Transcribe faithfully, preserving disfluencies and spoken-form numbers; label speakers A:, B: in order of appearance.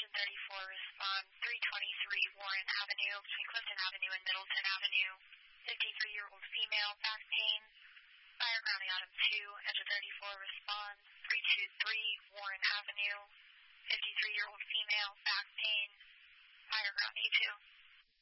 A: Engine thirty-four, respond three twenty-three Warren Avenue between Clifton Avenue and Middleton Avenue. fifty-three-year-old female, back pain. Fire ground Autumn two, Engine thirty-four, respond three two three Warren Avenue. fifty-three-year-old female, back pain. Fire ground E two.